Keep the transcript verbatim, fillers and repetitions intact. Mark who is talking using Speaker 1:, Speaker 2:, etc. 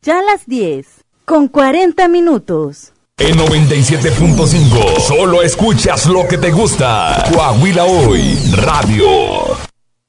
Speaker 1: Ya las diez, con cuarenta minutos.
Speaker 2: En noventa y siete punto cinco, solo escuchas lo que te gusta. Coahuila Hoy, Radio.